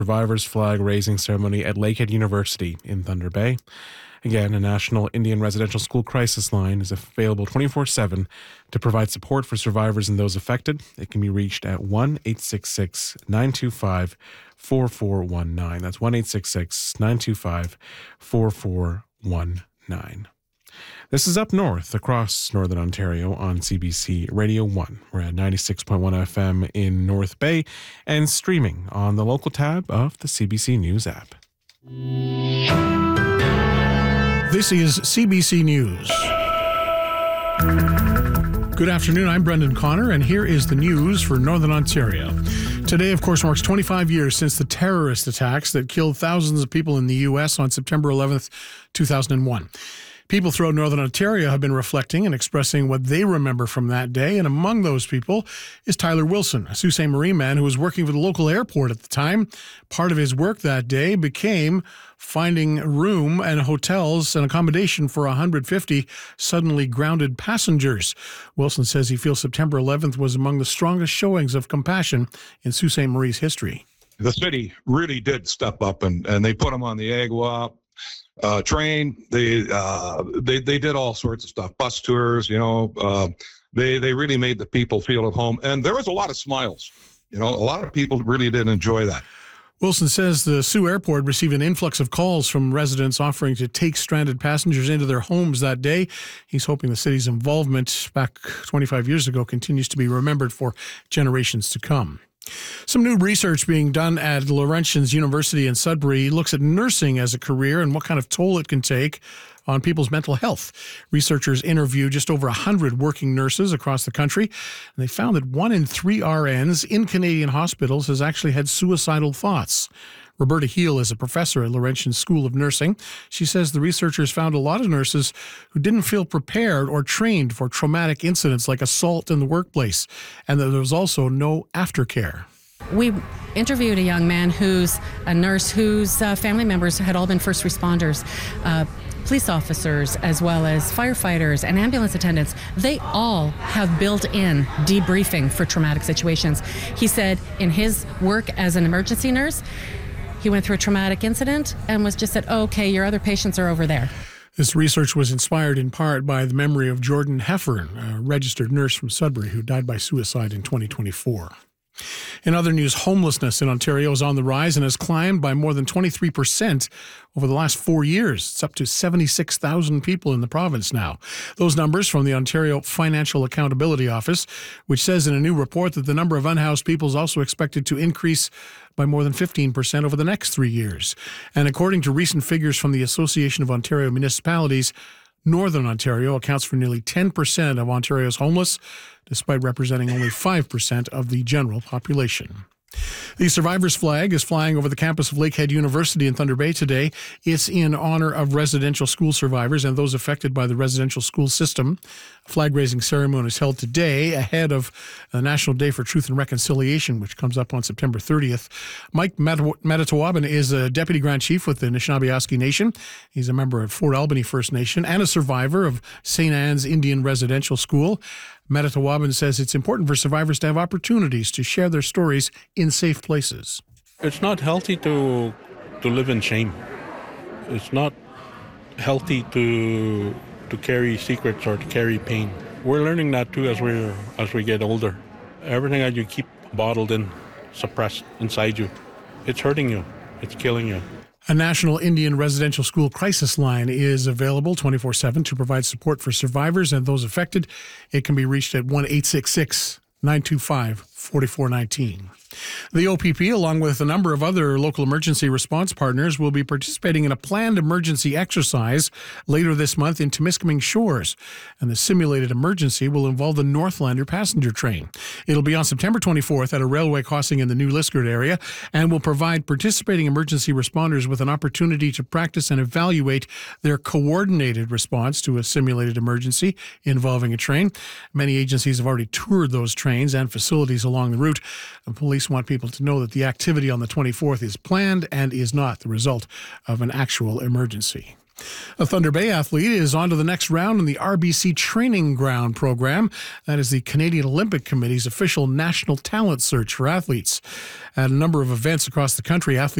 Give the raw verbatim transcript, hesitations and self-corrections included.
Survivors flag raising ceremony at Lakehead University in Thunder Bay. Again, a National Indian Residential School Crisis Line is available twenty-four seven to provide support for survivors and those affected. It can be reached at one eight six six, nine two five, four four one nine. That's one eight six six, nine two five, four four one nine. This is Up North across Northern Ontario on C B C Radio one. We're at ninety-six point one F M in North Bay and streaming on the local tab of the C B C News app. This is C B C News. Good afternoon, I'm Brendan Connor, and here is the news for Northern Ontario. Today, of course, marks twenty-five years since the terrorist attacks that killed thousands of people in the U S on September eleventh, two thousand one. People throughout Northern Ontario have been reflecting and expressing what they remember from that day, and among those people is Tyler Wilson, a Sault Ste. Marie man who was working for the local airport at the time. Part of his work that day became finding room and hotels and accommodation for one hundred fifty suddenly grounded passengers. Wilson says he feels September eleventh was among the strongest showings of compassion in Sault Ste. Marie's history. The city really did step up, and, and they put him on the Agua uh, train. They, uh, they they did all sorts of stuff, bus tours, you know. Uh, they, they really made the people feel at home. And there was a lot of smiles. You know, a lot of people really did enjoy that. Wilson says the Sault Airport received an influx of calls from residents offering to take stranded passengers into their homes that day. He's hoping the city's involvement back twenty-five years ago continues to be remembered for generations to come. Some new research being done at Laurentians University in Sudbury looks at nursing as a career and what kind of toll it can take on people's mental health. Researchers interviewed just over one hundred working nurses across the country, and they found that one in three R Ns in Canadian hospitals has actually had suicidal thoughts. Roberta Heel is a professor at Laurentian School of Nursing. She says the researchers found a lot of nurses who didn't feel prepared or trained for traumatic incidents like assault in the workplace, and that there was also no aftercare. We interviewed a young man who's a nurse whose uh, family members had all been first responders, uh, police officers, as well as firefighters and ambulance attendants. They all have built-in debriefing for traumatic situations. He said in his work as an emergency nurse, he went through a traumatic incident and was just said, oh, okay, your other patients are over there. This research was inspired in part by the memory of Jordan Heffern, a registered nurse from Sudbury who died by suicide in twenty twenty-four. In other news, homelessness in Ontario is on the rise and has climbed by more than twenty-three percent over the last four years. It's up to seventy-six thousand people in the province now. Those numbers from the Ontario Financial Accountability Office, which says in a new report that the number of unhoused people is also expected to increase by more than fifteen percent over the next three years. And according to recent figures from the Association of Ontario Municipalities, Northern Ontario accounts for nearly ten percent of Ontario's homeless, despite representing only five percent of the general population. The Survivors flag is flying over the campus of Lakehead University in Thunder Bay today. It's in honor of residential school survivors and those affected by the residential school system. A flag-raising ceremony is held today ahead of the National Day for Truth and Reconciliation, which comes up on September thirtieth. Mike Metatawaban is a Deputy Grand Chief with the Anishinaabe Nation. He's a member of Fort Albany First Nation and a survivor of Saint Anne's Indian Residential School. Metatawaban says it's important for survivors to have opportunities to share their stories in safe places. It's not healthy to to live in shame. It's not healthy to to carry secrets or to carry pain. We're learning that too as we as we get older. Everything that you keep bottled in, suppressed inside you, it's hurting you. It's killing you. A National Indian Residential School Crisis Line is available twenty-four seven to provide support for survivors and those affected. It can be reached at one eight six six, nine two five, four four one nine. The O P P, along with a number of other local emergency response partners, will be participating in a planned emergency exercise later this month in Temiskaming Shores. And the simulated emergency will involve the Northlander passenger train. It'll be on September twenty-fourth at a railway crossing in the New Liskeard area and will provide participating emergency responders with an opportunity to practice and evaluate their coordinated response to a simulated emergency involving a train. Many agencies have already toured those trains and facilities along the route. The police want people to know that the activity on the twenty-fourth is planned and is not the result of an actual emergency. A Thunder Bay athlete is on to the next round in the R B C Training Ground program. That is the Canadian Olympic Committee's official national talent search for athletes. At a number of events across the country, athletes